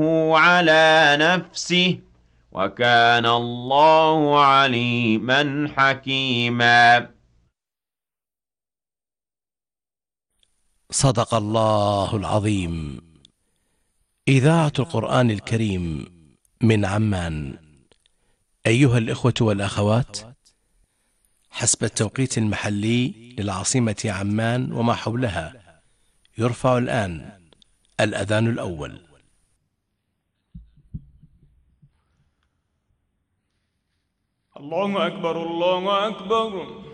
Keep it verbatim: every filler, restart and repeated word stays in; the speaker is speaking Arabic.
على نفسه وكان الله عليما حكيما. صدق الله العظيم. إذاعة القرآن الكريم من عمان. أيها الإخوة والأخوات، حسب التوقيت المحلي للعاصمة عمان وما حولها، يرفع الآن الأذان الأول. الله أكبر الله أكبر.